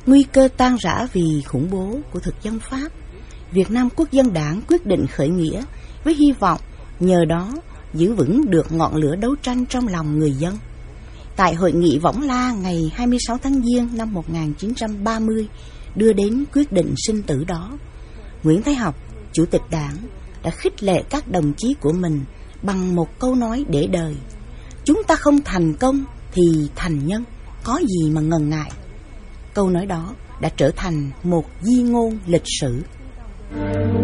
nguy cơ tan rã vì khủng bố của thực dân Pháp, Việt Nam Quốc dân Đảng quyết định khởi nghĩa với hy vọng nhờ đó giữ vững được ngọn lửa đấu tranh trong lòng người dân. Tại hội nghị Võng La ngày 26 tháng Giêng năm 1930 đưa đến quyết định sinh tử đó, Nguyễn Thái Học, Chủ tịch Đảng, đã khích lệ các đồng chí của mình bằng một câu nói để đời: chúng ta không thành công thì thành nhân, có gì mà ngần ngại. Câu nói đó đã trở thành một di ngôn lịch sử.